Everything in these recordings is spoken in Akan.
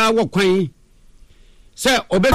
bia wo kwan se obe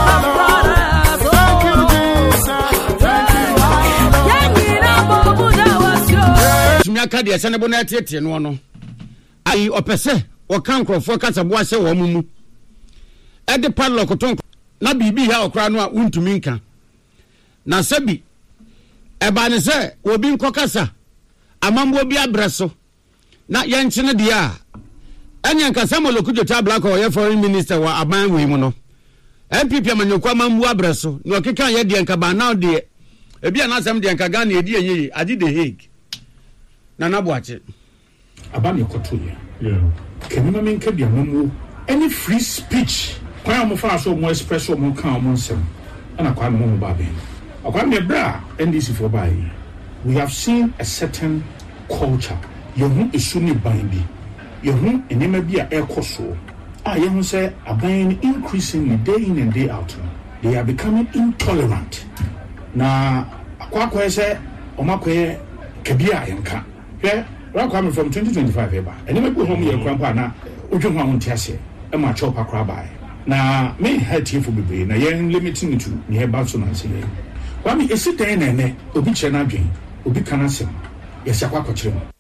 tumyaka de se ne bo na tietie no no ai opese wo kan krofo kasa bo ase wo mumu e de padlock ton na bibi ha okra no a untumi nka na sabi eba ne se obi nkokasa amambo bi abreso na yenchene de a anya nkasa molokujo ta black or foreign minister wa aban we mu no MPP amanyokwa mambu abreso no keka ye de nka ba now de ebi anasem de nka Ghana edi enyi adi the Hague na naboache abani kotoya kenima menka bia mamu any free speech kwa mo fa so mo express mo kan mo nsem ana kwa mo ba ben akwa me bra NDC for buy we have seen a certain culture yehu isuni bindi yehu enema bia ekoso yehu say aban increasingly day in and day out they are becoming intolerant na akwa say omakwe kabia yenka right coming from 2025 eba enema bi home ye krampa na odwe ho awon tiase e ma chopa kra bai na me head here for bebe na yen limiting to ne ba so na say kwami esi den na ne obi che na dwen obi kana sem yesi akwa kwakire mo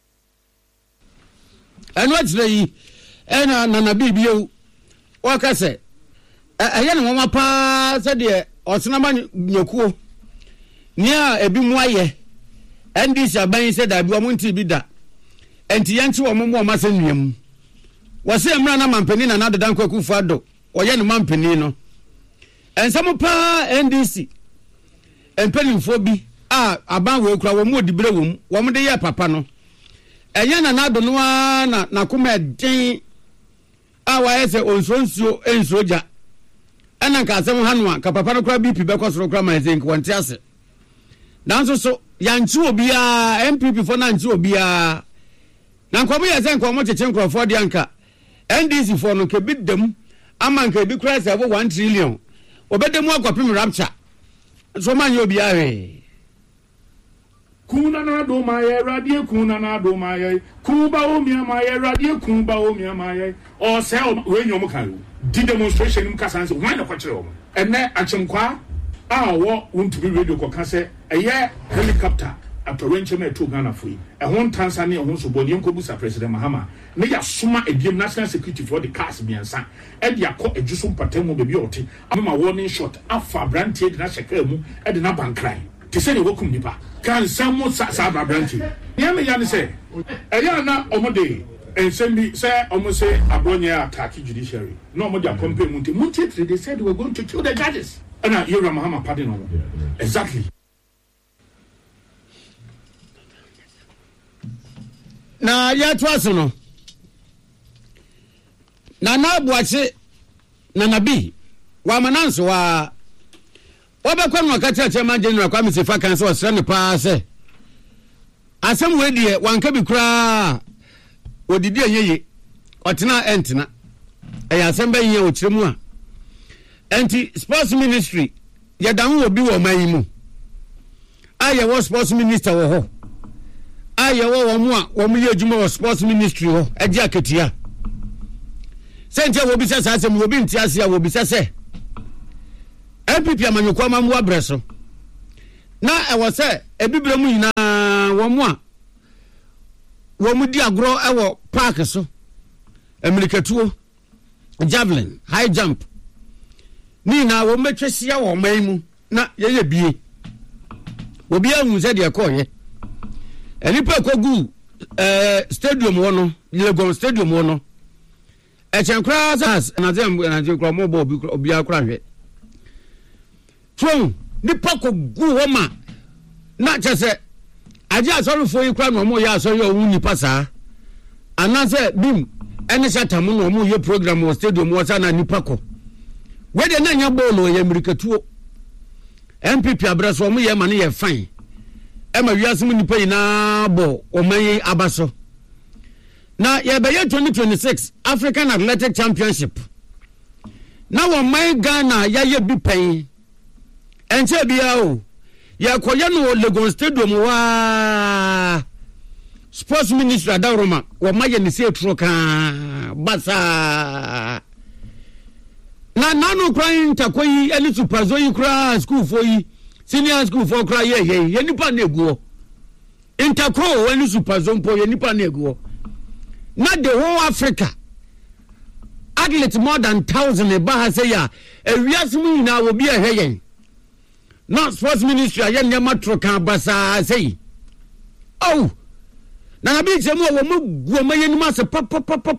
enu atire yi ena na bibio waka se eye ne mama pa se de osena ma nyokuo ni a ebi mu aye NDC aban se da bi o munti bi da enti yanchi wo mo ma se nuam wo se emra na mampani na na dodan kwakufu ado oye ne mampani no ensam pa NDC empenimfo bi a aban we kura wo mu odibere wo mu de ye papa no eye na na do no na kuma den a wa ese onsonsuo ensoja ana nka asem hanu a ka papa no kura BP be kwasoro kura ma zenk wonte ase nanso so yanchi obi a MPP for nanchi obi a na nkomo ye zenk omo cheche nkrofo de anka NDC for no ke bidem amanka bi kura se 1 trillion obedemu akopim rapture so man yo bi awe kuna na do maye radie kuna na do maye kuba o mi maye radie kuba o mi maye o se we nyom kan di demonstration im kasanse wan na kwakire o enne achemkwa a wo wontubi radio ko kase eye helicopter apparently me to Ghana free e hon Tanzania hon so boni enko busa president Mahama ne ya soma ediem national security for the cars biansa e de akọ ejuso mpatemu be bi oti ama warning shot afa brantie de na sheka mu e de na bankrai ti se ne wokum nipa kan samu sa brantie ne me ya ne se e ya na omode ensembi se omo se abronye attack judiciary no omo dia compare munti they said they were going to kill the judges and Yura Mahama pardon no exactly. Na ya twaso no na abuache na nabi wa mananso wa obekwa no akacha chairman general kwa misifa kan so sra ne pa se asem we die wanka bi kura odidi anyeye otena entena eya asem ba yin o kiremu a enti sports ministry ya dan obi wo mayimu aye wo sports minister wo ho aye wo mu ye adwuma wo sports ministry ho agi akatia sente wo bi sese asem wo bi ntiase a wo bi sese MPP amanyokwa mamu abreso na ewo se ebibire mu nyina wo mu di agro ewo park so amerikatuo javelin high jump ni na wo metwesia wo mayimu na ye bie obi ahun se de ko ye enipa kogu stadium wono Legon stadium wono echenkra as na dem kra mo bo obi akra hwe tron nipa kogu wo ma na chese aje asorufo yi kra no mo ya asori o nipa saa anase bim ene shatam no mo ye program wo stadium wo sa na nipa ko we de na nya ball ye mirikatuo MPP abraso mo ye ma ne ye fine ema wiasem nipa ina bo oman abaso na ye be 2026 African Athletic Championship na wo man Ghana ya ye bi pen enche bia o ye koye no Legon Stadium wa sports minister Adawroma wo maye ne se troka basa nanu crying takoyi any superzoyi cry school for yi senior school for cry ye nipa na eguo intercro any superzompo ye nipa na eguo not the whole Africa athlete more than 1,000 e ba ha say ya ewiasmu na wo bi ehyen not sports ministry aye nyama troka basa say oh na bi je mo wo mu guo maye ni ma se pop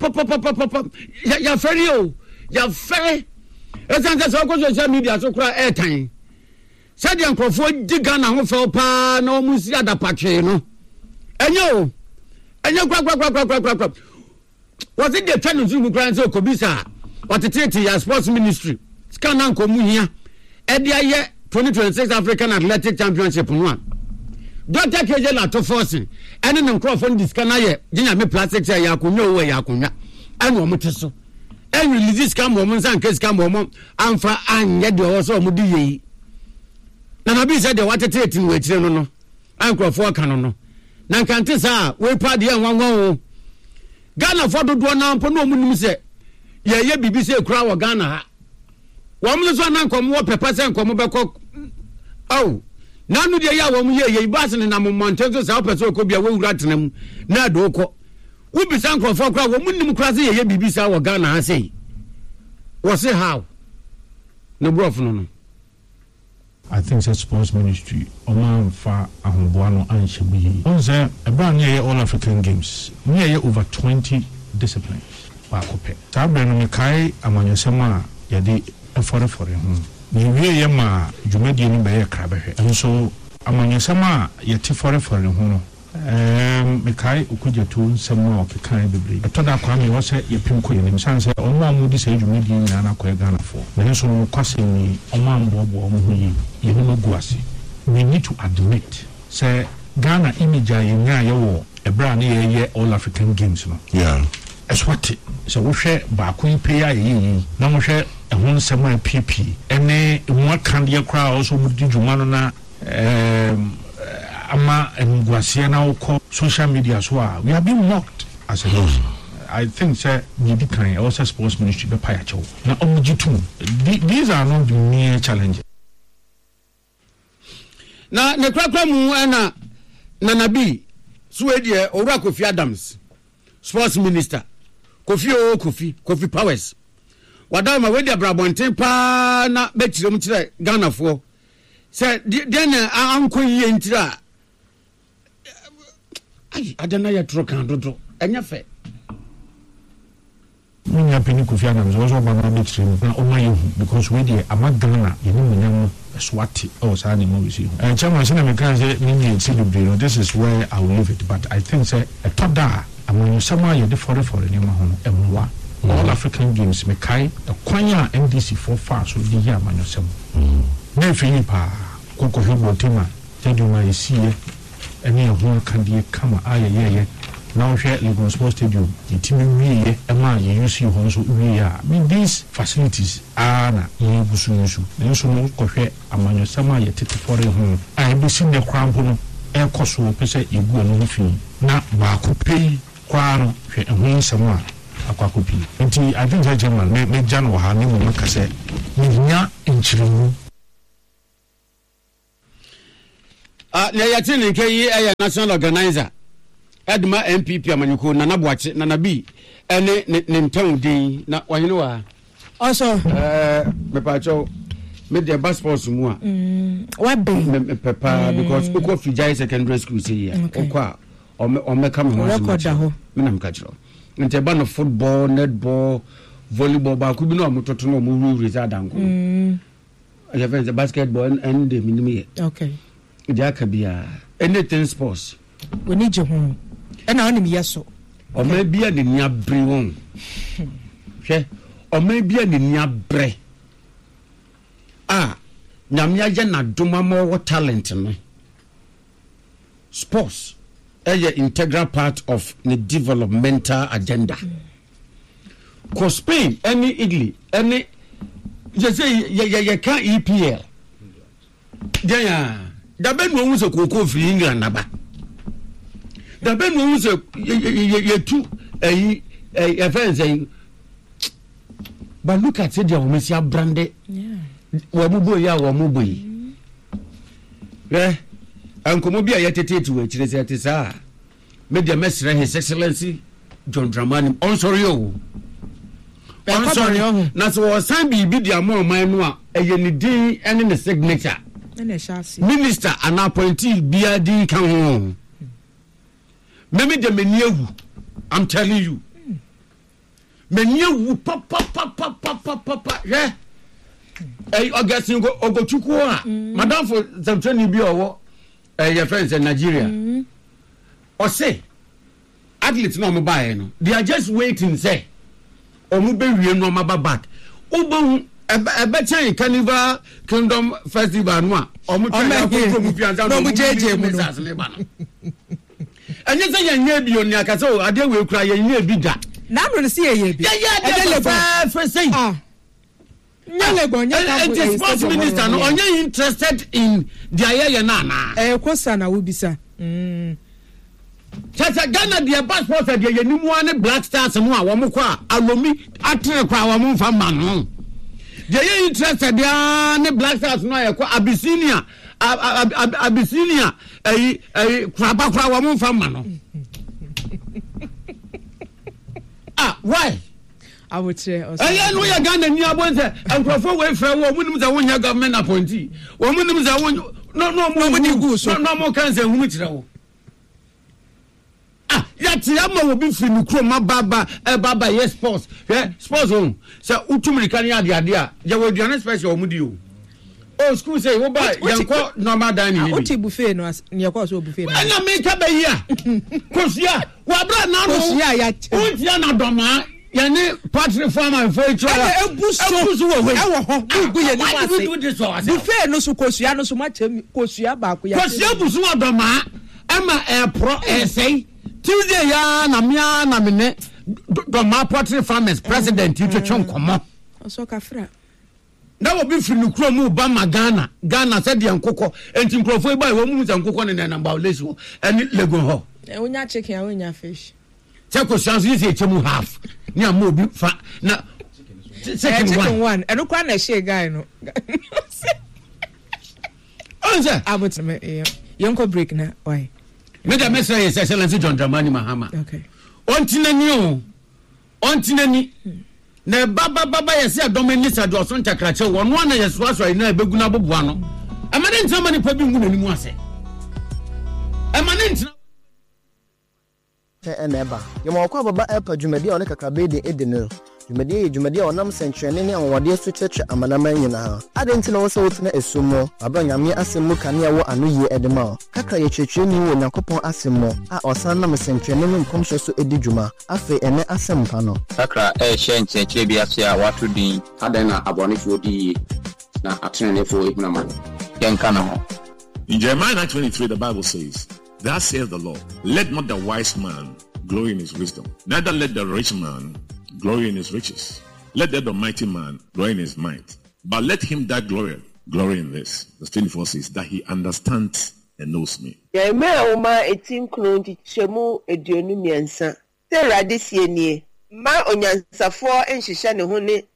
ya feri o ya fe esanse so ko social media so kura airtime said yankrofo diga na ho fe pa na o mu si adapatwe no enyo kwa was it the channel zu kura so ko bisa watete ya sports ministry scan na ko mu hia e dia ye 2026 African Athletic Championship no Dr. KJ la to force ene ne microphone diska na ye ginya me plastic chair ya akonya o ya akonya ene o mteso en release scam o mun san case scam o amfa anye de o so mo di yi na bi se de watete etin we kire no ankrofo ka no na nkante sa we pad ye nwanwan o Ghana for dodo na mpo no munim se ye bibi se kura wo Ghana ha wo mun so na nkom wo pepa se nkom be ko oh nanu de ya wo mu ye bas ne na mo montenzo sa opeso ko bia wo wura tenam na do ko wo bisa nkrofo kura wo munim kura se ye bibi sa wo Ghana ha sei wo se how no brof no I think that sports ministry oman fa ahomboano anshebi on say eba na ye all African games na ye over 20 disciplines ba kope ta bra no kai amanyesema ye de efore ho ni wie ye ma dwumadi ni ba ye krabehwe enso amanyesema ye te fore ho no mekai okujetu nsem na okekan bebre etoda kwa me wo se ye pimko ye nim sanse onwa amudi se dwumadi ni na kwa Ghana fo na enso no kwase ni omambobo mo yi ye no guase we need to admit say Ghana image ye nya ye wo ebra na ye all African games no yeah eswati so wo hwe ba ko player yi na mo hwe ehun nsema pp ene mo kan de kra also mo di dwuma no na ama nguasia na uko social media so we have been mocked as a nation. I think say we be kind also sports ministry be pay acho na omujitu these are not the mere challenges na ne kwakwa mu na nabi suedie owura Kofi Adams sports minister Kofi Powers wadama we dia brabonten pa na be kirem kire Ghana fo say den anko yie ntira ai adana ya trokan dodo enya fe munya peni Kofi Adams also bana be kirem na o mayu because we dey amagana yeni munyam swati oh sa ni mo wisi chairman say na me kan say me celebrate this is where I will leave it but I think say a toda amanyu sama ye de for ni ma hono emwa all African games me kai the kwanya NDC for far so di ya amanyu sam na fini pa koko hebo tema tedi ma yesiye ene ho kan die kama ayeye now share Lagos Sports Stadium itimi wiye ema ye use ho so wiye I mean these facilities are na ye busu nso no kohwe amanyo sama ye tete fore ho ai bi sin de krampo no e koso pese egu no fi na ba ko pei kwaro hwe ho sama akwako pi nti I think that German me jano ha ni mo makase ni nya inchirimu na yatini ke yi national organizer Edma MPP amanyuko na nabwache na nabi ene ne ntan din na wahene wa also me pacho me de passport mu a what be papa because uko Fijai secondary school say here uko o me come ho record ho me na mkachiro nte ba no football netball volleyball ba ku bi no amototo no mo ru result danko I have basketball and the minimum okay Jacobia anything sports we need you home and I only yeso or maybe a nia brewon or maybe a nia bre nyamia na duma more talent me sports is an integral part of the developmental agenda cause Spain any Italy any you say you can't EPL yeah da ben wo so koko fi England naba da ben wo so ye tu fence But look at the Omesia branded. Wamubo ya wamubo. Yeah. Uncle Mobia yet to which is at his Media Messer, His Excellency John Dramani. I'm sorry, I'm sorry. That's what Sambi Bidia more manua, a unity and in the signature. Minister and appointee BRD come home. Maybe the menu, I'm telling you. Menu papa, yeah. August you go Chukua. Madam for some training be your friends in Nigeria. Or say, athletes no mobile. They are just waiting, say. Or move no maba back. Ubu a better Carnival Kingdom Festival no. Or and you say you be on Yakaso, I will cry you be that. Now I'm going to see a year. It is sports minister. No, are you interested in the Ayaya Nana? Kosana will be sir. Tata Ghana, the passport, the Yanuane Black Stars and Wamukwa, Alomi, Atrakwa, Wamufa Man. They are interested, they are Black Stars, no, Abyssinia, Abyssinia, a Krabakwa Wamufa Man. Why? I would say, I know you're Ghana near one, and prefer way for a woman that won your government appointee. Woman that won nobody goes, no more cancer, which now. Yet Yama will be free to Kroma Baba, yes, sports, sports home. So, Utumricania, the idea, you will be an special Mudio. Oh, school say, oh, by Yanko, normal dining. What buffet was near course will buffet. And I make up a year. Because, yeah, what brought now, Yana Doma, Yanni, Patrick Farmer, for each other. Buffet no so Cosiano so much, Cosia Baku, Cosia Doma, Emma Air Pro essay. Tuesday, Namia, Namine, Doma Patrick Farmers, President, you to chunk come on. So Cafra. That will be from Nukromu, Bama, Ghana. Ghana said the Uncoco, and Tincrofoy by women's and Coco and about Lesu, and Lego Ho. When you're checking out your fish. Chaco sounds easy to half. Near Moby fat. Now, second one, and look on a share guy. No, answer. I would say, Yonko break now. Why? Madam Messiah, Excellency John Dramani Mahama. Okay. On Tinani. Na baba yesi adomeni sa do so ntakrache won one yeso aso ina beguna boboa no amane ntama ni pa bi ngu nanimu ase amane ntina eneba yemo kwa baba epa dwumadi one kakabede edene dwumadi onam sentrene ne anwode so cheche amanama nyina ade ntina wo so wotena esumo abanyame asemu kane wo anoye edema kaka ye cheche ni wo Yakopon asemu a osan nam sentrene ne nkomhye so edidwuma afi ene asempa no kaka she ncheche bi ase a watu din ade na abonefo di na atrenefo ehunama yenka na ho. In Jeremiah 9:23 the Bible says, "Thus says the Lord, let not the wise man glory in his wisdom, neither let the rich man glory in his riches. Let the mighty man glory in his might. But let him that glory in this." Verse 24 says, "that he understands and knows me." Jeremiah oma 18 chemu eduonu miensa. Tera disi enie. Ma onyansafo enhihye ne ho ne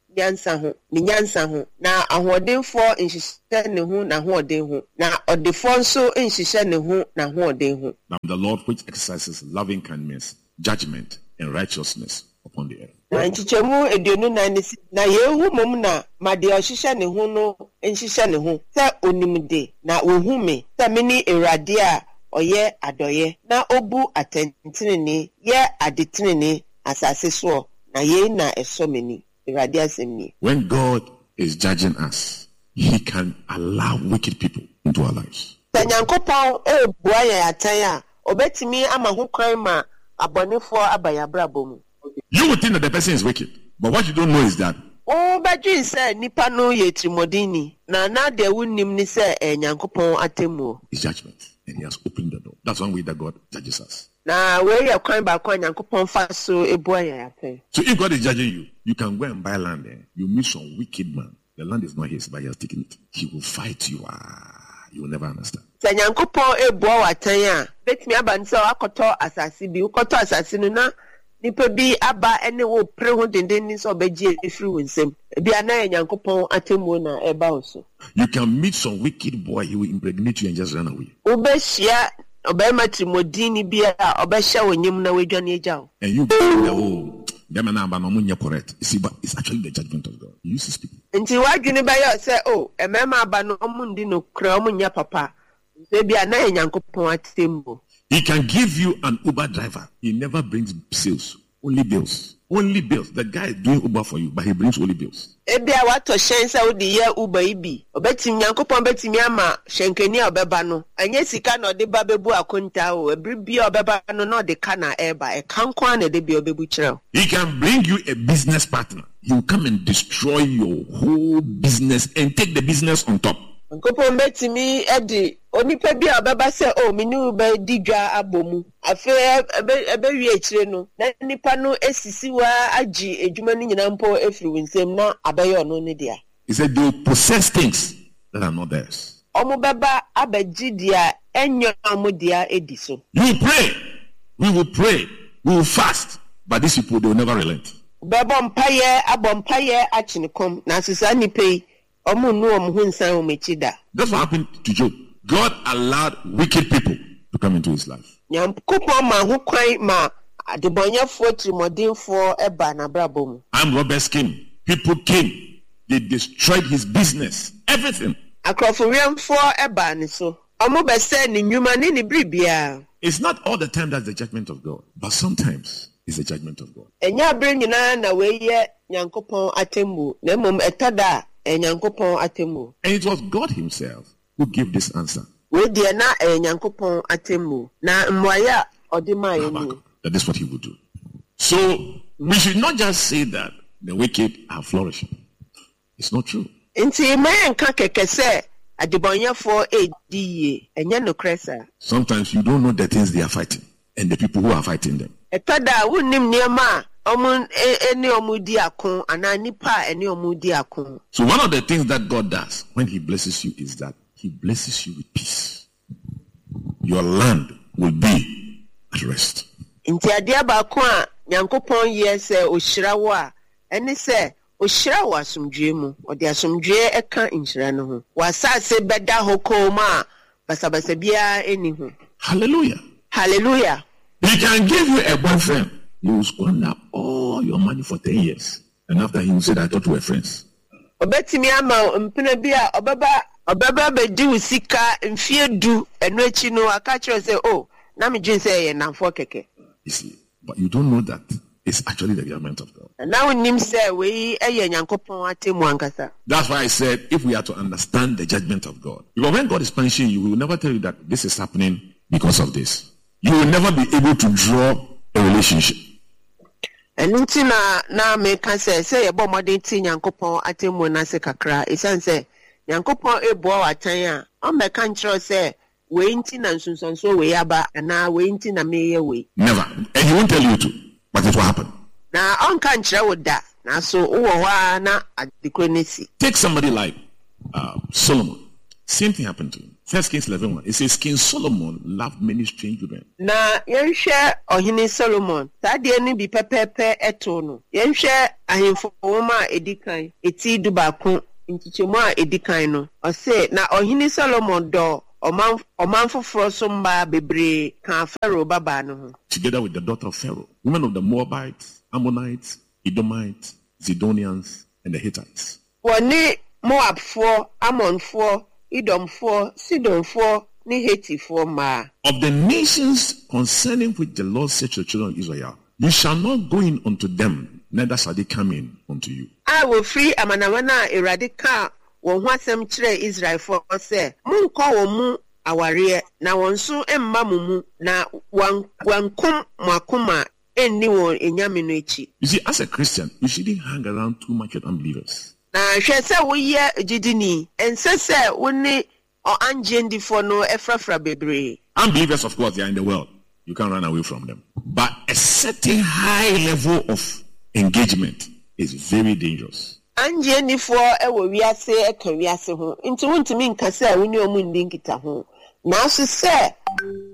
nyansa ho. Na ahodenfo enhihye ne ho na ahoden ho. Na odefo nso enhihye ne ho na ahoden ho. Now the Lord which exercises loving kindness, judgment, and righteousness upon the earth. Na nchichemu eduonu na yehu mom na made ohihye ne ho no enhihye ne ho. Se onimde na ohume se mini Awurade a oye adoye na obu atentene ye adetene asase so na ye na esomeni Awurade asemni. When God is judging us, he can allow wicked people into our lives. Nyankopon ebua ya atan a obetimi ama ho kwan ma abonefo abayabrabo mu. You would think that the person is wicked, but what you don't know is that Badwin say nipa no ye trimodini na de wunim ni say Nyankopon atemu. His judgment, and he has opened the door. That's one way that God judges us. Na we ya kwan ba kwan Nyankopon fa so ebua ya atan. So if God is judging you, you can go and buy land there. You meet some wicked man. The land is not his, but he has taken it. He will fight you. You will never understand. Nyankopon ebua wa atan a betimi abanse akoto asase bi ukoto asase no na nipa bi aba ene wo pre ho denden ni so obegye efiri wonsem bia na Nyankopɔn atemu na eba oso. You can meet some wicked boy, he will impregnate you and just run away. Obehia obema trimodini bia obehia wonyem na wadwane agyaw. And you oh, them and no munya correct. You see, but it's actually the judgment of God. He uses people. Nti wadwane ba yo say oh emema aba no omundi no kra omunya papa. Se bia na Nyankopɔn atemu. He can give you an Uber driver. He never brings sales, only bills. Only bills. The guy is doing Uber for you, but he brings only bills. Ebia wato shensa odi ye Uber ibi. Obetim Nyankopɔn betimi ama shenkeni obeba no. Anye sika na ode ba bebu akonta o. Ebri bia obeba no na ode ka na eba. E kan kwa na de bia obebu kire. He can bring you a business partner. He will come and destroy your whole business and take the business on top. Nyankopɔn betimi edi onipa bia obeba se o minu be didwa abomu. Afe ebe wi ekire no. Na nipa no esisi wa agi edwuma ni nyina mpo efiri winsem na abeyo no ne dia. He said they will possess things that are not theirs. Omo beba abaji dia enyo omo dia edi so. You will pray. We will pray. We will fast. But these people, they will never relent. Beba mpaye abompaye achinikom na sisa nipe omo nu omo hunsan omechida. That's what happened to Job. God allowed wicked people to come into his life. Nyankopɔn ma ho kwan ma adebɔnyɛfoɔ trimɔdenfoɔ eba na brabom. I'm Robert's king. People came. They destroyed his business. Everything. Akrɔfowiamfoɔ eba ne so. Ɔmo bɛsɛ ne nnwuma ne ne biribia. It's not all the time that's the judgment of God, but sometimes it's the judgment of God. Ɛnya abere nyinaa na weyɛ Nyankopɔn atemmu. Na mmom ɛtada Nyankopɔn atemmu. And it was God himself who gave this answer. We dia na Nyankopɔn atemmu. Na mmoaya ɔde ma yɛnu. That is what he would do. So we should not just say that the wicked are flourishing. It's not true. Nti mayenka keke sɛ adebɔnyɛfoɔ edi yie. Ɛnyɛ nokorɛ saa. Sometimes you don't know the things they are fighting and the people who are fighting them. Ɛtada wonnim nneɛma a ɔmo ene ɔmo di ako ana nipa ene ɔmo di ako. So one of the things that God does when he blesses you is that he blesses you with peace. Your land will be at rest. Nti adeɛ baako a Nyankopɔn yɛ sɛ ohyira wo a ɛne sɛ ohyira wo asomdwoe mu. Ɔde asomdwoe ɛka nhyira no ho. Wasase bɛda hɔ kɔn mu a basabasa biara ɛni ho. Hallelujah. Hallelujah. He can give you a boyfriend. He will squander all your money for 10 years. And after he will say, I thought we were friends. Obetimi ama mpena bi a obeba bedi wo sika mfie du eno echi no aka kire say oh na me dwen say ye namfo keke. You see, but you don't know that it's actually the judgment of God. Now nim say we eye Nyankopon atemu ankasa. That's why I said if we are to understand the judgment of God. Because when God is punishing you, he will never tell you that this is happening because of this. You will never be able to draw a relationship. Enunti na me kan say ye bo modern ti Nyankopon atemu na se kakra. Esan say Nyankopon ebo watan a o me kan kire say we nti na nsunsunso we aba na we nti na meye we. Never. And he won't tell you to, but it will happen. Na on kan kire wo da. Na so wo ho na adekonesi. Take somebody like Solomon. Same thing happened to him. 1 Kings 11:1. It says King Solomon loved many strange women. Na yenhwe ohene Solomon. Sade ni bi pepepe eto no. Yenhwe ahemfo woma edikan. Eti du baako ntichemu a edikan no. O say na ohene Solomon do oman foforo so mba bebre kan Pharaoh baba no ho. Together with the daughter of Pharaoh, women of the Moabites, Ammonites, Edomites, Zidonians, and the Hittites. Woni Moabfo, Ammonfo, Edomfo, Sidonfo, ni Hettifo ma. Of the nations concerning which the Lord said to the children of Israel, you shall not go in unto them, neither shall they come in unto you. I will free amanawana eradika wo ho asem kire Israel for say, munkɔ wo mu aware na wɔn so emma mu na wankum makoma enni won enyame no echi. You see, as a Christian, you shouldn't hang around too much with unbelievers. Na hwɛ sɛ woyɛ gidini ense sɛ woni o angendi for no efrafra bebre. Unbelievers, of course, they are in the world. You can't run away from them. But a certain high level of engagement is very dangerous. Angendi for ewo wiase eka wiase ho. Nti wontumi nka sɛ woni omu ndi nkita ho. Na so sɛ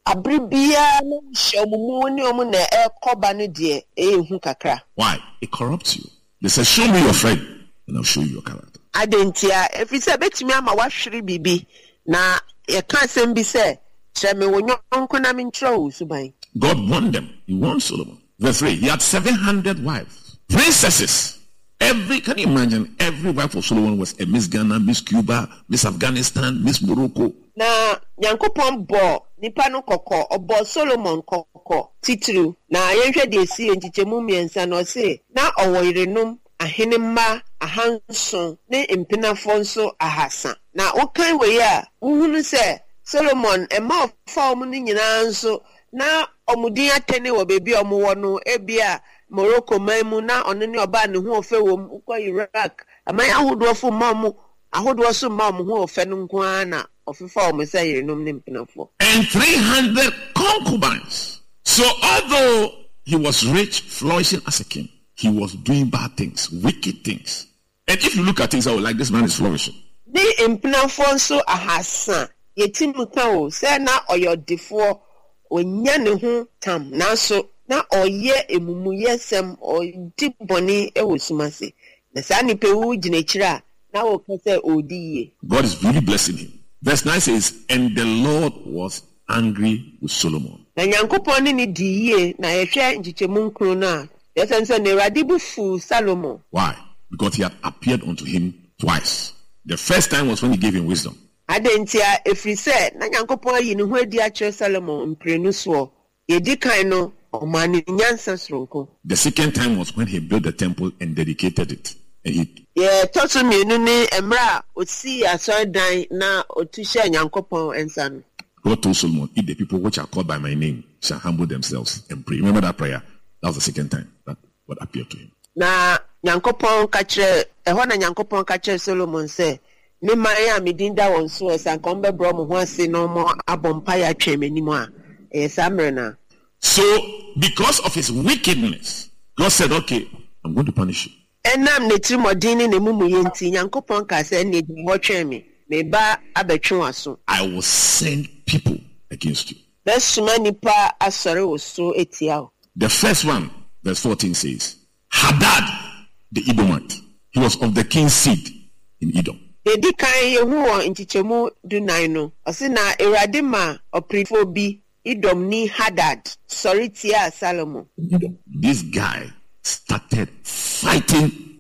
abribia no shomu ni omu na ekoba no de ehu kakra. Why? It corrupts you. They say, show me your friend, and I'll show you your character. Adentia, if you say betimi ama wahwere bibi na ye kan sem bi say cheme wonyo nkona mi ntro suban. God won them. He won Solomon. Verse 3. He had 700 wives, princesses. Can you imagine? Every wife of Solomon was a Miss Ghana, Miss Cuba, Miss Afghanistan, Miss Morocco. Na Nyankopon bo nipa no kokko obo Solomon kokko titru na yenhwe de si entichemu miensa no se na owo irenum ahenemma ahanso ne empinafo nso ahasa na wokan we ya wohunu se Solomon ema fa omu ni nyina nso na omudin atene wo bebi omuwo no ebia Morocco maimu na ono ne oba ne ho ofe wo ukọ Iraq aman ahodo fo mamu ahodo so mamu ho ofe no nko ana ofifa o mesa yerenum ne mpinafo and 300 concubines. So although he was rich, flourishing as a king, he was doing bad things, wicked things. And if you look at things, I would like, this man is flourishing. Ni mpinafo so ahasa yetimu ka o se na oyodefo onya ne ho tam na so na oye emumuyesem odi boni ewosumase na sa ni pewu ginechira na wo kase odiye. God is really blessing him. Verse 9 says, and the Lord was angry with Solomon. Na Nyankopon ni diye na yehwe nchichemu nkuru na yesense ne radibu fu Solomon. Why? Because he had appeared unto him twice. The first time was when he gave him wisdom. Adentia efrise na Nyankopon yi ne ho adi akire Solomon mprenu so yedi kan no omani nyansa sronko. The second time was when he built the temple and dedicated it. And he tosu mienu ni emra osi asodan na otushe Nyankopon ensa no. God told Solomon, if the people which are called by my name shall humble themselves and pray. Remember that prayer? That was the second time that God appeared to him. Na Nyankopon kachre ehona Nyankopon kachre Solomon say me maya midinda won so sankombe bro mo ho ase no mo abompa ya twemanimu a esamrena. So because of his wickedness, God said, okay, I'm going to punish you. Enam netri modini ne mumu yenti Nyankopon ka say ne di ho tweme me ba abetwe aso. I will send people against you. Besuma nipa asore wo so etia. The first one, verse 14 says, Hadad the Edomite. He was of the king's seed in Edom. Dedi kan yehu won nchichemu dunai no. Ose na Erade ma oprifo bi Edom ni Hadad. Sorry tia Solomon. This guy started fighting.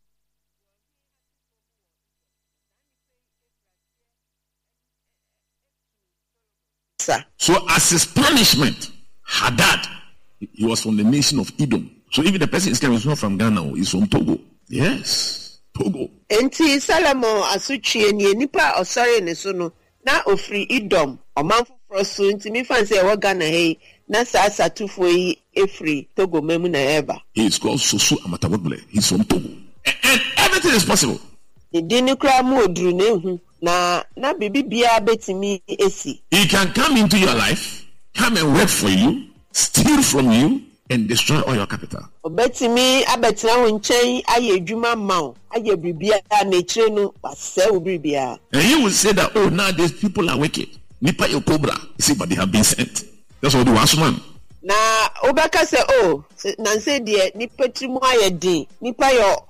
So as his punishment, Hadad, he was from the nation of Edom. So even the person is not from Ghana, he's from Togo. Yes, Togo. Enti Solomon asuchie ni nipa osore ne so no na ofri Edom omanfo froso nti mi fan say wo Ghana hey na sa satufo yi efri Togo memu na eba. He is called Soso Amatabogle. He's from Togo. And everything is possible. Dini kra mu odru na ehu na bibi bia betimi esi. He can come into your life, come and work for you, steal from you, and destroy all your capital. Obetimi abetina wo nchen aye adwuma ma aye bribia na kire no wase wo bribia. And you will say that, oh, now these people are wicked. Nipa yo cobra. You see, but they have been sent. That's what the wasman. Na obeka say, oh, na say de nipa trimu aye din. Nipa yo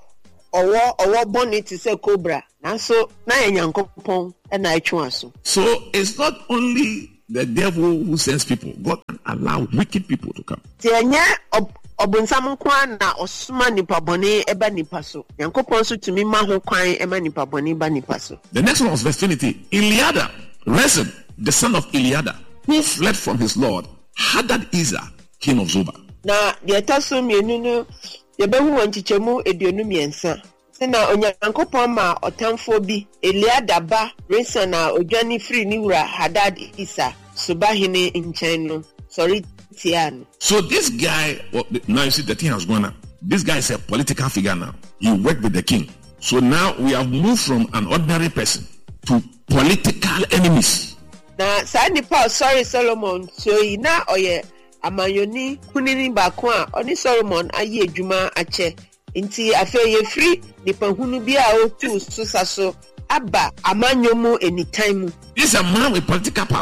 owo boni to say cobra. Na so na Nyankopon e na atwa aso. So it's not only the devil who sends people. God can allow wicked people to come. Tianya obunsam kwan na osuma nipa boni eba nipa so. Nyankopon so tumi ma ho kwan ema nipa boni ba nipa so. The next one was verse 20. Eliada, Rezin, the son of Eliada, who fled from his lord, Hadad-Ezer, king of Zoba. Na de taso mienu no ye behu wanchichemu eduonu miensa. Sina Onyankopon ma otamfo bi Eliada ba Rezin na odwani free ni wura Hadad-Ezer subahine nchen no. Sorry tiano. So this guy, now you see the thing has gone up. This guy is a political figure now. He worked with the king. So now we have moved from an ordinary person to political enemies. Na sani Paul sorry Solomon so ina oye amayoni kunini bakwa oni Solomon aye adwuma ache nti afa ye free nipa hunu bia o tu susaso aba amanyomu anytime. This is a man with political power.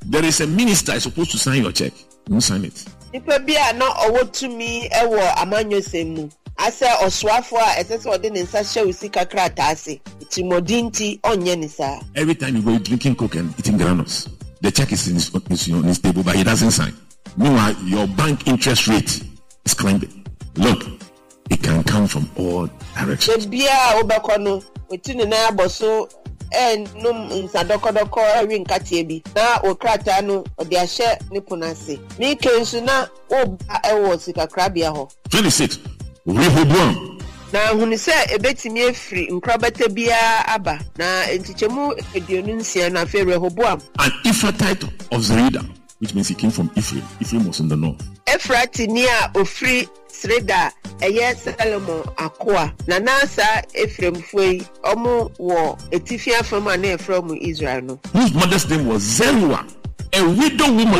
There is a minister is supposed to sign your check. You sign it. Nipa bia na owo tumi ewo amanyo semu. Asa oswafo a esese ode ne nsa hye usika krata ase. Timodinti onye ni sa. Every time you go drinking coke and eating granules, the check is in his table, but he doesn't sign. Meanwhile, your bank interest rate is climbing. Look, it can come from all directions. Bia obekono wetini na aboso num nsadoko ewi nkatie bi na okrata no ode ahye ne punase mi kensu na oba ewo sika krabia ho. 26 Rehoboam na hunu se ebetimi efiri nkrabata bia aba na entichemu eduonu nsia na fe Rehoboam, an Ephrathite of Zerida, which means he came from Ephraim. Ephraim was in the north. Efrati ni a ofiri Sreda eye Salomon akoa na nasa Ephraim foi omo wo etifia fam na Ephraim Israel no, whose mother's name was Zeruah, a widow woman.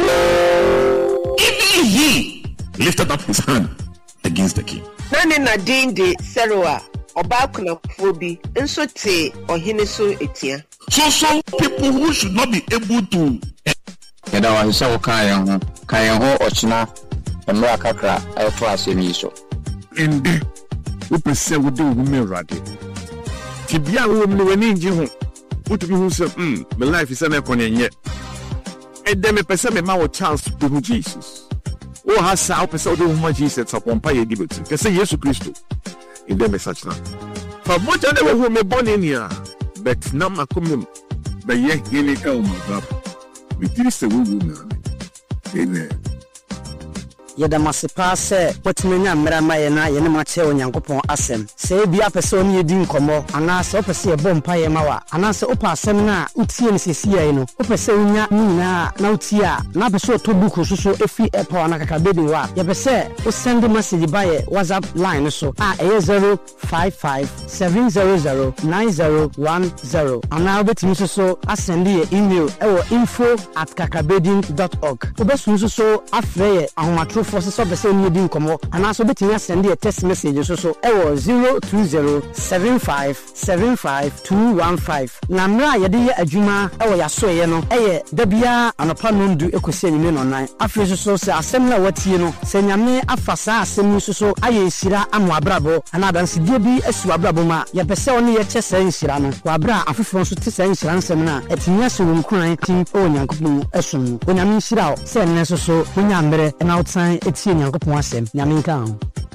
Even he lifted up his hand against the king. Nani na dinde Seruah oba kuna fobi nso te ohine so etia. So some people who should not be able to Yada wa hisa kaya ho ochina emra kakra ayoto asemi so. ende we pese we do me rade. Ti bia wo me wani nji ho. Utu bi hu se my life is an ekonyenye. Ede me pese me ma wo chance to hu Jesus. O ha sa o pese o do hu Jesus upon pa ye dibeti. Kese Yesu Kristo. Ede me such na. For much ade we hu me born in here. But na makomem. Be ye gele ka o ma. We did say we will. Amen. Yeda masepa se watimenya mmera maye na ye ne mache onyankopon asem se bia pese oni yedi nkomo ana se opese ye bompa ye mawa ana se opa asem na utie ne sesi ye no opese unya nyina na utia na pese otobuku soso efi epa na kaka baby wa ye pese o send message by WhatsApp line so a 055700910 ana obetimi so asend ye email ewo info@kakabedin.org obesu so afre ahomatro forces so be say ni di nkomo ana so betimi send a text message so ewo 02075752215 na mra ye de adwuma ewo yaso ye no eye da bia anopa nondu ekosi anyime no nan afre so se asem na watie no se nyame afasa asem so aye nsira amo abrabo ana danse die bi asu abrabo ma ye pese oni ye kyese nsira no wa bra afefo so te se nsira nsem na etinya so wonkuran tin o nyankopon esum o nyame nsira o se nne so onya mbere na outside etie nyankopon asem nyame nka ho.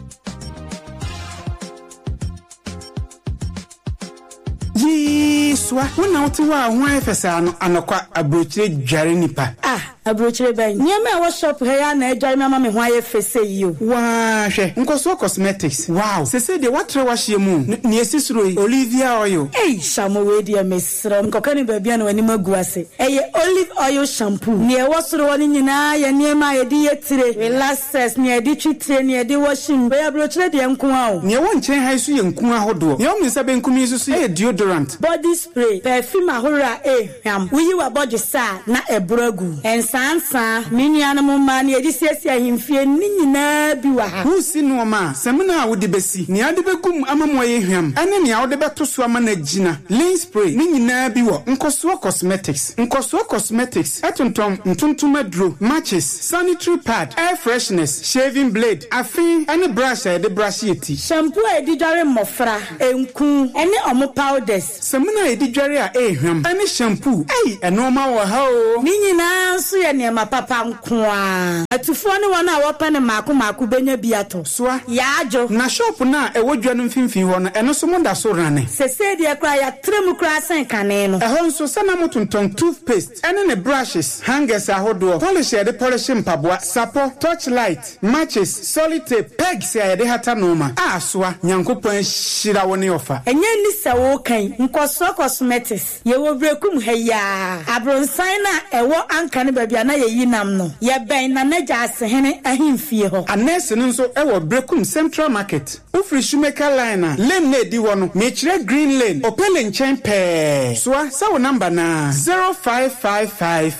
Yiswa wona wote wa ho efesa no anokwa abrochire dware nipa abrochire ban nyema wa shop he ya na adware mama me ho aye fese yi o wa hwe nkoso cosmetics wow sese de watre wa hye mu ne esisuro Olivia oil shamo we dia mesra nkoka ni babia na wani magu ase olive oil shampoo ne wasoro woni nyina ya nyema ye di yetire relaxers ne di twitire ne di washing be abrochire de nko a o ne won chen hai so ye nko ahodo ne o mi se be nkumi so ye deodorant body spray perfume ahora hwam uyi wa body sa na ebrogu ensansa miniana mo ma ne edi siesie ahimfie ni nyina bi wa ha husi no ma semina wo de besi ne ade begum amamo ye hwam ene ne wo de beto so ama na gina lean spray ni nyina bi wo nkoso cosmetics etontom ntontom adro matches sanitary pad air freshness shaving blade afin ene brush de brush yeti shampoo edi dware mofra enku ene omo powders semina edi dware a hwam ene shampoo enoma wo ha o ni nyina so ye ne mapapa nko a atufo ne wona wo pa ne mako benya biato soa yaajo na shop na ewo dwa no mfimfin ho no eno so monda so rane sese de kra ya tremu kra sen kane no ehon so sana motonton toothpaste ene ne brushes hangers ahodo polish de polish mpaboa sapo torchlight matches solid tape pegs ya de hata noma soa nyankopon shira woni ofa enye ni se wo kan nkoso cosmetics ye wo brekum heya abronsan na ewo anka ne babia na ye yinam no ye ben na naja asehene ahimfie ho anese no so ewo brekum central market ufri shoemaker line lane na di wono mechire green lane opele nchen pe soa sa wo number na 0555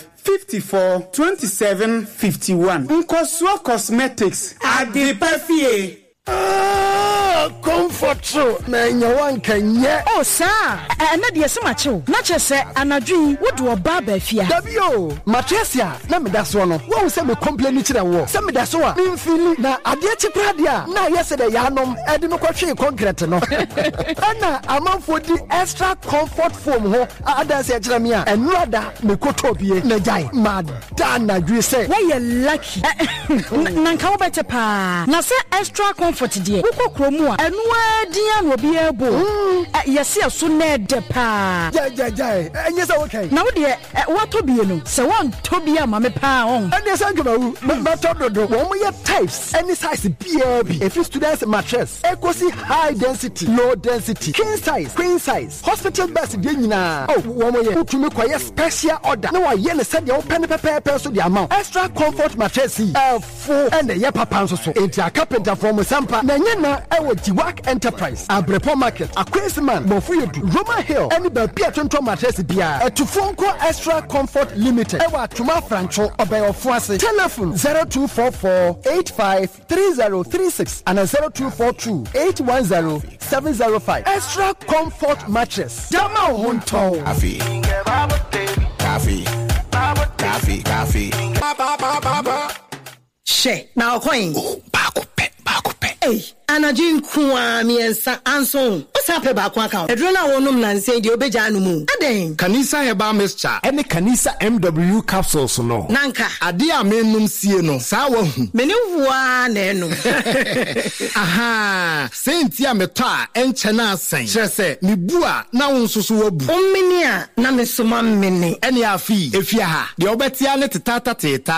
542751 Nkosua Cosmetics Adipafie. Comfort so na nyawan kanye. Oh sir, na de semacho. Na chese anadwi wo do oba ba fia. Dabio, matresia na medaso no. Wo se me complain ni kire wo. Se medaso a me mfili na ade chepra dia na yese de yanom e de no kwahwe concrete no. Ana amanfo di extra comfort foam ho ada se kire me a enu ada me kotobie na jai. Mada na dwi se. Why you lucky? Na nka wo bete pa. Na se extra comfort die. Wo kokromu a enu dia no bi ebo. Yesi aso na de pa. Jai. Enye se okay. Na wo de wo tobie no. Se won tobie ma me pa on. Enye se nkama wu. Ba tododo. Wo mo ye types. Any size BB. If students mattress, equally high density, low density, king size, queen size. Hospital beds dey nyina. Oh, wo mo ye utumi kwaye special order. Na wa ye ne se de wo pen pepe so the amount. Extra comfort mattress full and the ye papa so. Enti a carpenter from Sampa na nyina e wo Jiwak Enterprise. Abrepo Market, Aquisman, Mofuyedu, Roma Hill, any Bapia Tonto mattress bia. To Fonko Extra Comfort Limited. Ewa Tuma Francho Obeyo Fuase. Telephone 0244-853036 and 0242-810-705. Extra Comfort Mattress. Dama Honto. Coffee. She, now coin. Bakupe. Hey, anajin kuwa miensa anson. Osape ba kwa account. Edrona wonum na nse di obeja anu mu. Aden. Kanisa heba mixture. Ene kanisa MW capsules no. Nanka. Ade a menum sie no. Sa wa hu. Meni wa na enu. Aha. Senti a meto a enche na asen. Kire se me bu a na wonsoso wabu. Ommeni a na mesoma mmeni. Ene afi efia ha. De obetia ne teta.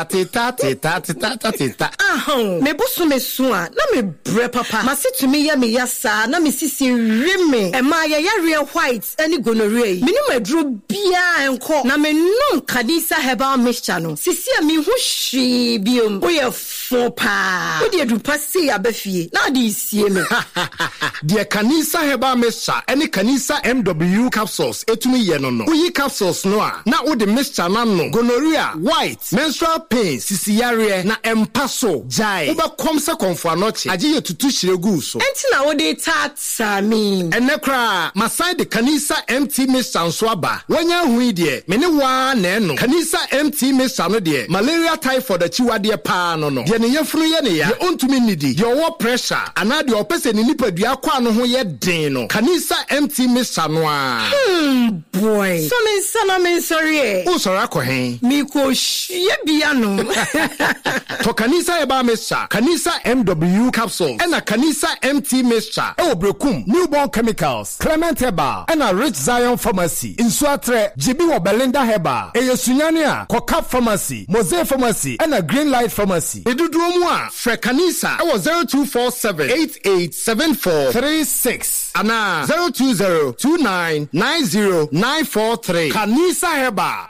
Ahon. Me busu mesu a na me bre papa. Masitumi ya me yasa na me sisi rime. Ema ya real white any gonorrhea. Mini medru bia enko na me num kanisa herbal mixture no. Sisi a me hu hwi biom. Wo ye fo pa. Wo de dupa se abafie. Na de sie me. De kanisa herbal mixture any kanisa MW capsules etumi ye no. Uyi capsules no a na wo de mixture na no. Gonorrhea, white, menstrual pain, sisi yare na empaso. Jai. Wo be kom se konfo anoche. Aje ye tutu shiregu so. Enti na wo de tata mi. Ene kra masai de kanisa MT mixture so aba. Wanya hu de me ne wa na eno. Kanisa MT mixture no de malaria typhoid achiwade pa no. De ne yefunu ye ne ya. De ontumi nidi. De owo pressure ana de opese ne nipadua kwa no ho ye den no. Kanisa MT mixture no a. Boy. So me sana me sorry. O sorry akohen. Mi ko hye bia no. To kanisa eba mixture. Kanisa MW capsules. Ena kanisa MT mixture. Ewo brekum. Newborn chemicals. Clement Herbal. Ena Rich Zion Pharmacy. Insuatre. Jibi wo Belinda Herbal. Eye sunyane a. Kokap Pharmacy. Mose Pharmacy. Ena Green Light Pharmacy. Eduduo mu a. Fre kanisa. Ewo 0247-887436. Ana 020-2990-943. Kanisa Herbal.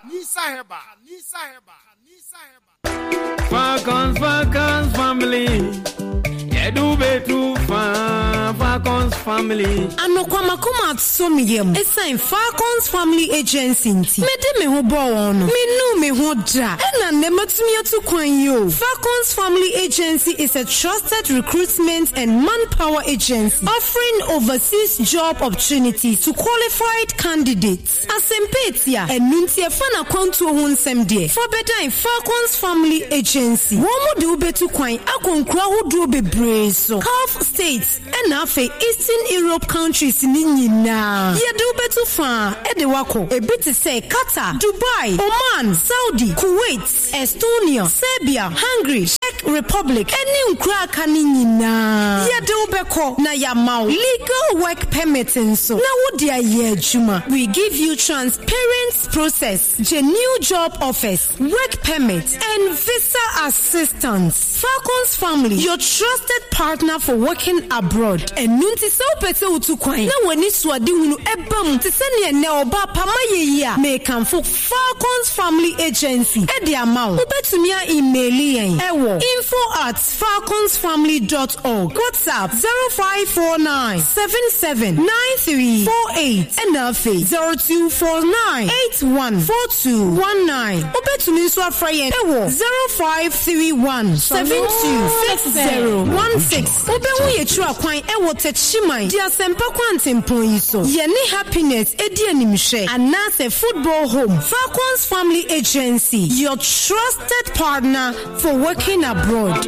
Falcons family. Edu betu Falcons family. Anokwama kuma atsomiyem. Esain Falcons Family Agency nti. Mede me ho bo wono. Me ho dra. Ena nematumi atu kwan yo. Falcons Family Agency is a trusted recruitment and manpower agency offering overseas job opportunities to qualified candidates. Asempetia enunti efana kwantu ho nsem de. For better in Falcons Family Agency. Womo de ubetu kwan akonkura hodo bebre so. Gulf states and afe Eastern Europe countries ni nyina. Ye de ubetu fa e de wako. Ebiti say Qatar, Dubai, Oman, Saudi, Kuwait, Estonia, Serbia, Hungary, Czech Republic, eni nkura aka ni nyina. Ye de ubeko na yamao legal work permit nso. Na wo de aye adwuma. We give you transparent process, genuine job offers, work permit and visa assistance. Falcons Family, your trusted partner for working abroad. Enunti se opete utu kwan. Na wani swadi hunu ebam te se ne ne oba pama ye ya. Make am for Falcons Family Agency. E de amount. Ubetumi a email yen. Ewo info@falconsfamily.org. WhatsApp 0549 779348 and 0249 814219. Obetumi nso afrayen ewo 0531 726016. Obewu yetru akwan ewo Techiman. Dia sempa kwantempon yi so. Ye ne happiness edi animhwe. Anase football home. Falcons Family Agency, your trusted partner for working abroad.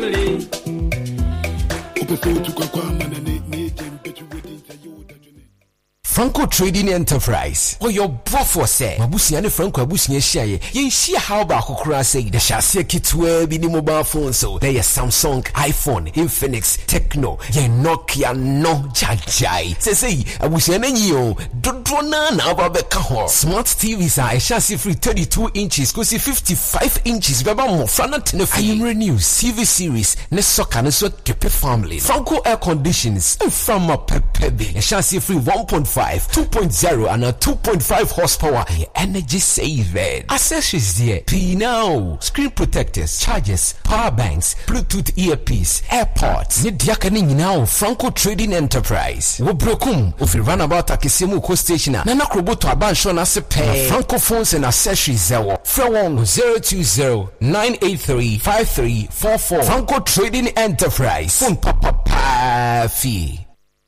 Franco Trading Enterprise. Or your buffer say. Mabusi and Franco Abusi Shia. Yen shia how about Kokura say the Shasia Kitwe be the mobile phone so. There is Samsung, iPhone, Infinix, Tecno, yen Nokia no jajai. Say Abusi and you Dodrona na Babeka. Smart TVs are a chassis free 32 inches, go see 55 inches. Baba mo Frana Tenefi. I am renew TV series, Nesoka Neso Kepe family. Franco air conditions from a pepe. A chassis free 1.5. 2.0 and a 2.5 horsepower energy saving. Accessories there. P now. Screen protectors, chargers, power banks, Bluetooth earpiece, AirPods. Nidiakani now Franco Trading Enterprise. Wobrokum if you run about Akisimu Co Station. Nana Kroboto Abanshon as a pay. Franco phones and accessories there. Frewon 020-983-5344. Franco Trading Enterprise. Phone papa fee.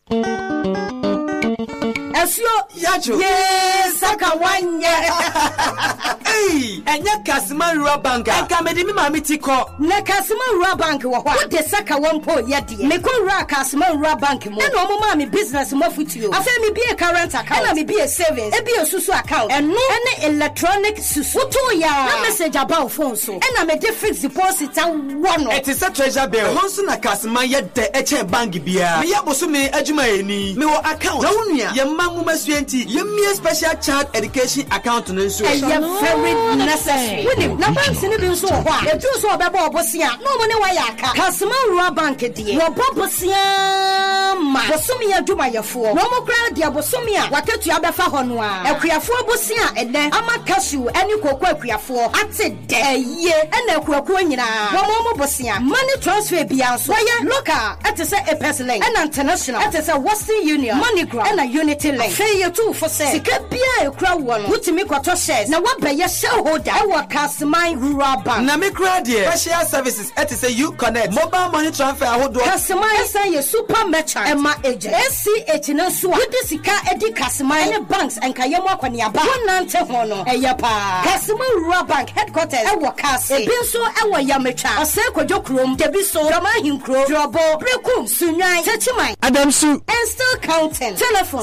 Asio yacho yes aka wanya eh enya Kasima Rural Bank enka mede mi ma mitiko na Kasima Rural Bank wo ho de saka wonpo ye de me ko Rural Kasima Rural Bank mo na omo ma me business mo futuo afa me be a current account na me be a savings e be a susu account eno ene electronic susu to ya na message about phone so na me de fixed deposit an wono it is a treasure bill honso na Kasima ye de eche bank bia me yaboso me adwuma eni me wo account na wonua ye Yemi special child education account no so. Very necessary. When na bank se ne bi so ho a. E ju so obeba obosia. No mo ne wa ya aka. Kasima Rural Bank die. Wo bobosia ma. Bosomi adwuma yefo. No mo kra dia bosomi a waketu abefa ho no a. Akuafo bosia ene ama cashew eni koko akuafo ate de ye ena akuako nyina. Wo mo bosia. Money transfer bia so. Why local etese Epeslink and international etese Western Union MoneyGram and a Unity Link. Say you too for say. Sika bia e kra won. Wutimi kwato shares. Na waba ye shareholder. E wa Kasima Rural Bank. Na me kra de. Share services etese you connect. Mobile money transfer ahodo. Kasima esa ye super merchant. Emma agent. SCH na so. Wudi sika edi Kasima any banks enka ye mo akwani aba. Wonante ho no. Eya pa. Kasima Rural Bank headquarters e wa Kase. Ebi nso e wa Yamecha. Ose kwadwo krom. Debi so. Rama hinkro. Drobo. Brekum. Sunyan. Techiman. Adamsu. And still counting. Telephone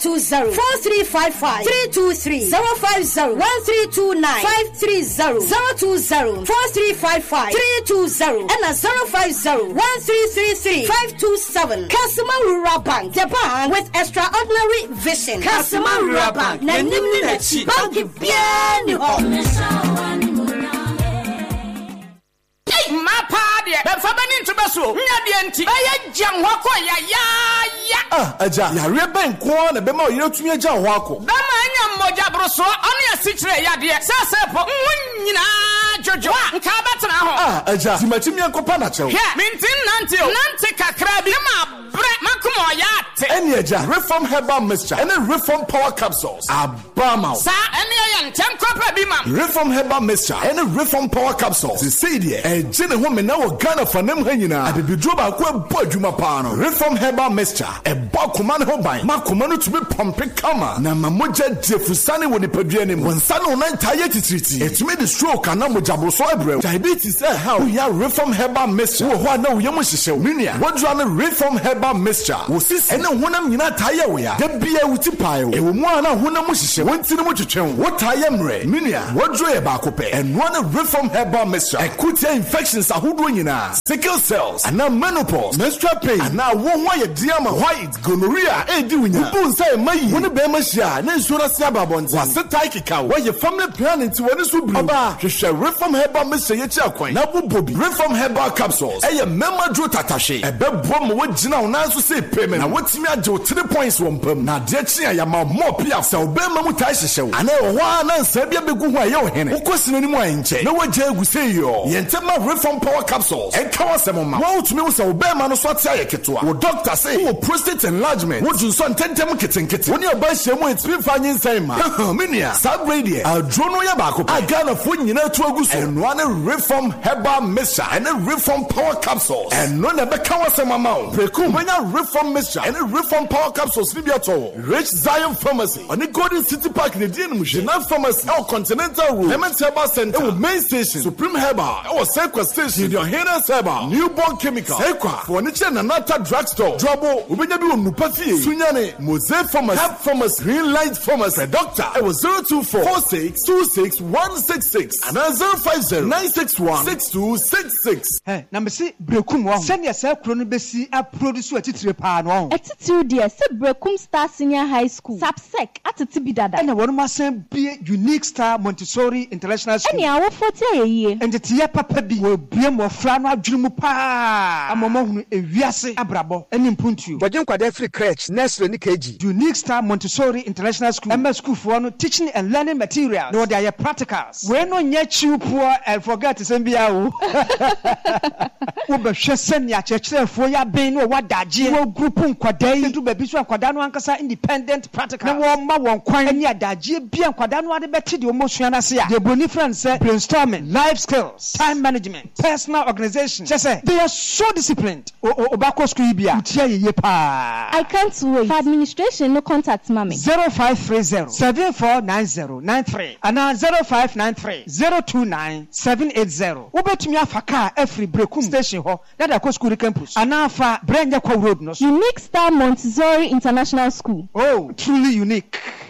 020-4355-323 050-1329-530 020-4355-320 and a 050-1333-527. Kasima Rural Bank, the bank with extraordinary vision. Kasima Rural Bank, na nimni na chi banki bien ho. My party, but for many to Basso, Nadianti, I jam wako ya. Aja, ya reben kwa na bema yiro tumye ja wako. Dama nya moja broso, oni asitre ya de. Sasepo, nyina jojo. Nka batna ho. Aja, timachimi ankopa na chewo. Mintin nanti kakra bi ma bre makumo ya te. Eni aja, Reform Herbal Mixture, ene Reform Power Capsules. Abama. Sa eni ya ntem kopa bi ma. Reform Herbal Mixture, ene Reform Power Capsules. Se die, jene ho me na wo Ghana fanem hanyina. Adebidro ba ko ebo adwuma pa no. Reform Herbal Mixture, eba koma ne ho ban. Ma koma no tumi pompe kama. Na mamoja defusane wo nipadua ne mu. Wonsa no na ntaye titiriti. Etumi de stroke ana mojabroso ebre. Diabetes how ya Reform Herbal Mixture. Wo ho na wo yemu hyehye. Minia, wodra na Reform Herbal Mixture. Wo sis ene honam nyina taye wo ya. Da bia wuti pae. E wo mu ana honam hyehye. Wonti ne mo twetwen. Wo taye mre. Minia, wodro ye ba kope. Eno na Reform Herbal Mixture. Ekutia infections ahodo nyina. Sickle cells, ana menopause, menstrual pain, ana wo ho ye diama white, gonorrhea, edi wunya. Bun say mayi. Wo ne be ma hia, na nsura sia babonti. Wa setai kika. Wo ye family planning ti woni so bru. Oba, hwehwe Reform Herbal Mixture ye chi akwan. Na bo bobi. Reform Herbal Capsules. Eye mema dro tatashe. Ebe bo mo wo gina wo anaso say payment na wotimi agye 3 points wɔ mpam na de chi ya ma more pia sɛ obema mu tai hyehyew ana ɛwɔ hɔ na nsa bia begu ho ayɛ ohene wokɔsina ni mu ankyɛ na wagye agu say yo yɛntɛma reform power capsules ɛnka wasɛm ma wotumi wo sɛ obema no so ate ayɛ ketewa wo doctor say wo prostate enlargement wo junso ntentem ketenkete wo ne ɔba hyɛ mu etimi fa nyinsɛn ma menua sabrade adro no yɛ baako agana fo nyina tu agu so ɛnoa ne reform herbal mixture and reform power capsules ɛno na bɛka wasɛm ama wo prekum bɛnya reform mixture and reform power capsules ni bi ato Rich Zion Pharmacy on the Golden City Park ne di no Jena Pharmacy El Continental Road Clement Herbal Center ɛwɔ main station Supreme Herbal ɛwɔ Sekwa Station the Hennes Herbal Newborn Chemical Sekwa Furniture na Nata Drugstore Drobo ubenya bi onupa fie Sunyane Mosaic Pharmacy Herb Pharmacy Green Light Pharmacy Doctor ɛwɔ 02446266166 and 050961666 na me se brekum wo sɛnea sɛ kuro no besi a produce atitire paa no atitire deɛ sɛ brekum Star Senior High School Sapsec atete bi dada ɛna wɔn ma sɛn bie Unique Star Montessori International School ɛne awofo tie yeye ɛnteteɛ papa bi wɔ bie mmɔfra no adwene mu paa amama hunu ewiase abrabɔ ɛne mpuntuo wɔgye nkwada free crèche nursery ne KG Unique Star Montessori International School ɛma schoolfoɔ no teaching and learning materials na wɔde ayɛ practicals wei no nyɛ chiwpoɔ and forget sɛm bia wo wobɛhwɛ sɛnea kyerɛkyerɛfoɔ yɛ abɛn ne wɔwɔ adagyeɛ wɔ group nkwadaa yi ntu baabi so nkwadaa no ankasa independent practical na wɔma wɔn kwan ne adagyeɛ bia nkwadaa no ade bɛte deɛ ɔmɔsua no ase a deɛ broni friend sɛ brainstorming life skills time management personal organization kyɛ sɛ they are so disciplined obakɔ school yi bia wotia yɛye paa I can't wait for administration no contact mami 0530 749093 ana 0593 029 wobɛtumi afa car every brekum station hɔ na da kɔ school campus ana afa brenya kwa road no Unique Star Montessori International School oh truly unique